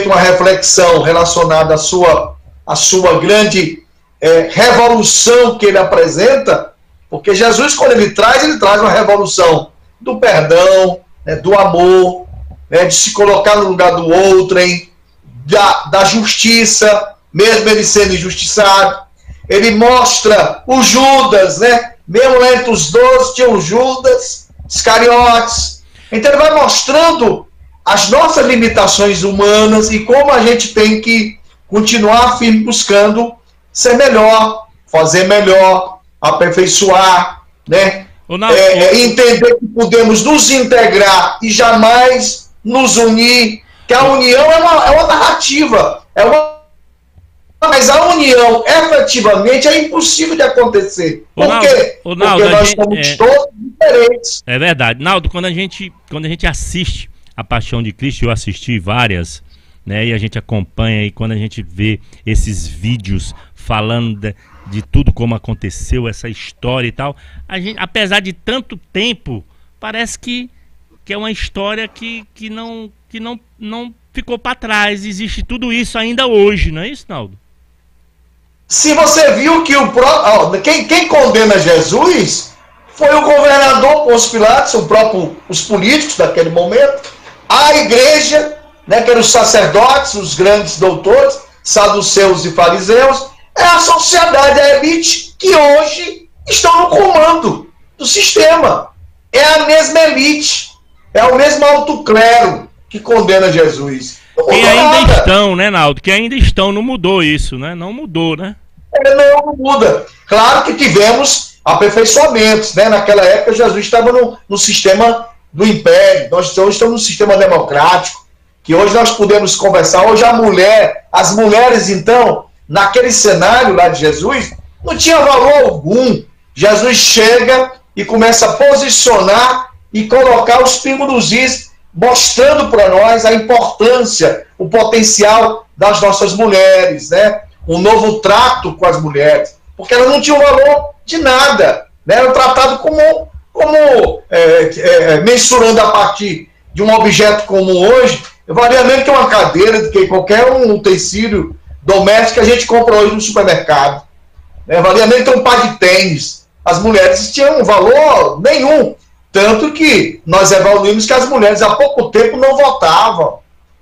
feito uma reflexão relacionada à sua grande revolução que ele apresenta, porque Jesus, quando ele traz uma revolução do perdão, né, do amor, né, de se colocar no lugar do outrem, da justiça, mesmo ele sendo injustiçado. Ele mostra o Judas, né? Mesmo entre os 12 tinha o Judas Iscariotes. Então ele vai mostrando as nossas limitações humanas e como a gente tem que continuar firme buscando ser melhor, fazer melhor, aperfeiçoar, né? Entender que podemos nos integrar e jamais nos unir, que a união é uma narrativa, mas a união efetivamente é impossível de acontecer. Por quê? Porque nós somos todos diferentes. É verdade. Naldo, quando a gente assiste a Paixão de Cristo, eu assisti várias, né, e a gente acompanha, e quando a gente vê esses vídeos falando de tudo como aconteceu, essa história e tal, a gente, apesar de tanto tempo, parece que é uma história que não ficou para trás. Existe tudo isso ainda hoje, não é isso, Naldo? Se você viu que quem condena Jesus foi o governador Pôncio Pilatos, os políticos daquele momento, a igreja, né, que eram os sacerdotes, os grandes doutores, saduceus e fariseus, é a sociedade, a elite, que hoje estão no comando do sistema. É a mesma elite, é o mesmo alto clero que condena Jesus. Que ainda estão, né, Naldo? Que ainda estão, não mudou isso, né? Não mudou, né? Não muda. Claro que tivemos aperfeiçoamentos, né? Naquela época Jesus estava no sistema do império, nós hoje estamos no sistema democrático, que hoje nós podemos conversar. Hoje as mulheres, então, naquele cenário lá de Jesus, não tinha valor algum. Jesus chega e começa a posicionar e colocar os pingos nos is, mostrando para nós a importância, o potencial das nossas mulheres, né? Um novo trato com as mulheres, porque elas não tinham valor de nada, né? Eram tratadas como mensurando a partir de um objeto comum hoje, valia menos que uma cadeira, do que qualquer um utensílio doméstico que a gente compra hoje no supermercado, né? Valia menos que um par de tênis. As mulheres tinham um valor nenhum, tanto que nós evoluímos que as mulheres há pouco tempo não votavam.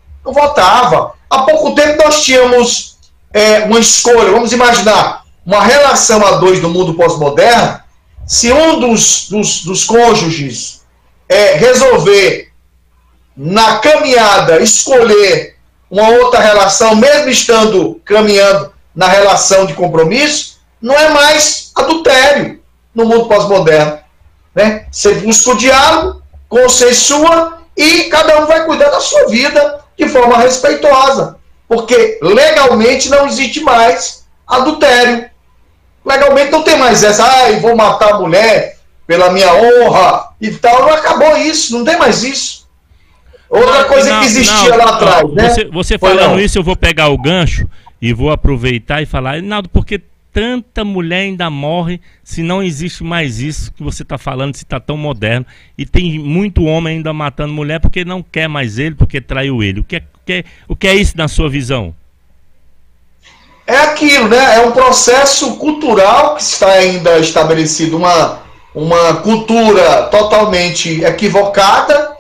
Há pouco tempo nós tínhamos uma escolha, vamos imaginar, uma relação a dois do mundo pós-moderno. Se um dos cônjuges resolver, na caminhada, escolher uma outra relação, mesmo estando caminhando na relação de compromisso, não é mais adultério no mundo pós-moderno, né? Você busca o diálogo, consensua e cada um vai cuidar da sua vida de forma respeitosa, porque legalmente não existe mais adultério. Legalmente não tem mais essa, vou matar a mulher pela minha honra e tal. Não acabou isso, não tem mais isso. Outra coisa que existia lá atrás, né? Você falando isso, eu vou pegar o gancho e vou aproveitar e falar, Naldo, porque tanta mulher ainda morre se não existe mais isso que você está falando, se está tão moderno, e tem muito homem ainda matando mulher porque não quer mais ele, porque traiu ele. O que é isso na sua visão? É aquilo, né? É um processo cultural que está ainda estabelecido, uma cultura totalmente equivocada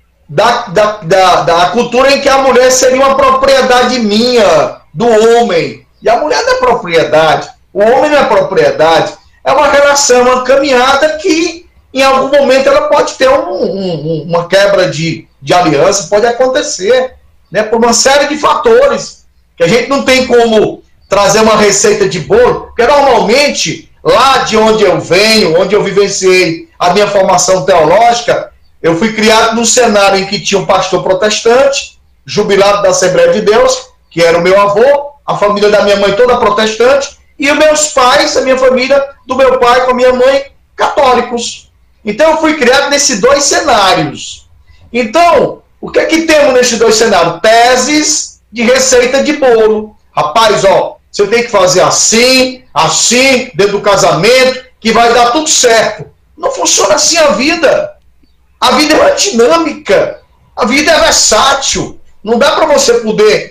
da cultura em que a mulher seria uma propriedade minha, do homem. E a mulher não é propriedade, o homem não é propriedade. É uma relação, uma caminhada que em algum momento ela pode ter uma quebra de aliança, pode acontecer, né? Por uma série de fatores que a gente não tem como trazer uma receita de bolo, porque normalmente, lá de onde eu venho, onde eu vivenciei a minha formação teológica, eu fui criado num cenário em que tinha um pastor protestante, jubilado da Assembleia de Deus, que era o meu avô, a família da minha mãe toda protestante, e os meus pais, a minha família, do meu pai com a minha mãe, católicos. Então eu fui criado nesses dois cenários. Então, o que é que temos nesses dois cenários? Teses de receita de bolo. Rapaz, você tem que fazer assim, dentro do casamento, que vai dar tudo certo. Não funciona assim a vida. A vida é uma dinâmica. A vida é versátil. Não dá para você poder